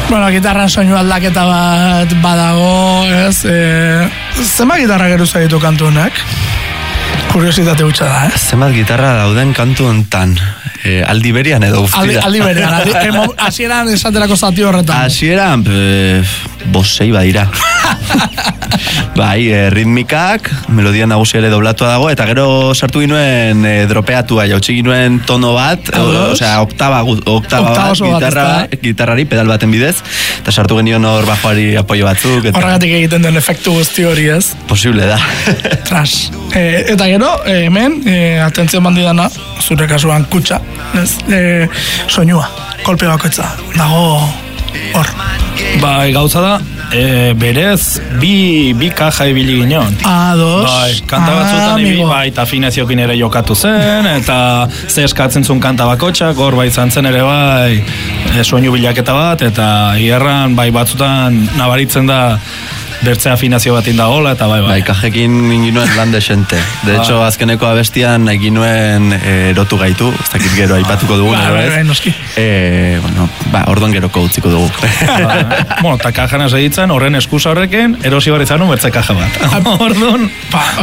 Bueno, gitarran soinu aldaketa bat badago, ez? Zenbat gitarra geruza ditu kantu honek? Kuriositate hutsa da, Zenbat gitarra dauden kantu hontan? Aldi berian edo guztira? Aldi berian, hasieran esaterako zati horretan. Hasieran, bosei badira. Bai, ritmikak, melodia nagusia ere doblatua dago, eta gero sartu ginuen dropeatua, jautsi ginuen tono bat, oktaba bat, gitarrari, pedal baten bidez, eta sartu genuen hor bajoari apoio batzuk. Horregatik egiten den efektu guzti hori, ez? Posible da. Tras. Eta gero, hemen, atentzio bandidana, zure kasuan kutsa, ez? Soinua, kolpe bakoitza, dago hor. Bai, gauza da, berez, bi kaja ibili ginen. Ados. Bai, kanta batzutan bai, eta afinaziokin ere jokatu zen, eta ze eskatzen zuen kanta bakotxak, hor bai izan zen ere bai, soinu bilaketa bat, eta hierran bai batzutan nabaritzen da bertze afinazio bat indagola, eta bai. Bai, kajekin inginuen lan desente. De hecho, azkeneko abestian eginuen erotu gaitu, ez dakit gero aipatuko dugu, orduan geroko utziko dugu. Bueno, eta kajana segitzen, horren eskusa horrekin, erosi bar izan bertze kaja bat. Orduan,